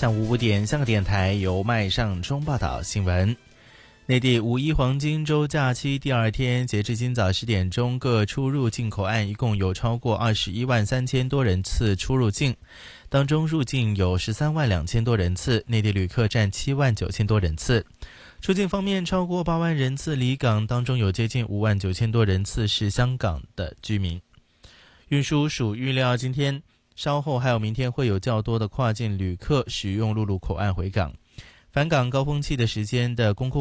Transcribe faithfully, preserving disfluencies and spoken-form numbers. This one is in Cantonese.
下午五点，香港电台由麦尚中报道新闻。内地五一黄金周假期第二天，截至今早十点钟，各出入境口岸一共有超过二十一万三千多人次出入境，当中入境有十三万两千多人次，内地旅客占七万九千多人次。出境方面，超过八万人次离港，当中有接近五万九千多人次是香港的居民。运输署预料今天稍后还有明天会有较多的跨境旅客使用陆路口岸回港。返港高峰期的时间的公共